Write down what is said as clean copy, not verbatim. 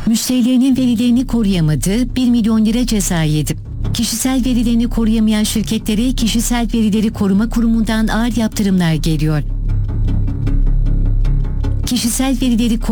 Müşterilerinin verilerini koruyamadı, 1 milyon lira ceza yedi. Kişisel verilerini koruyamayan şirketlere Kişisel Verileri Koruma Kurumu'ndan ağır yaptırımlar geliyor. Kişisel verileri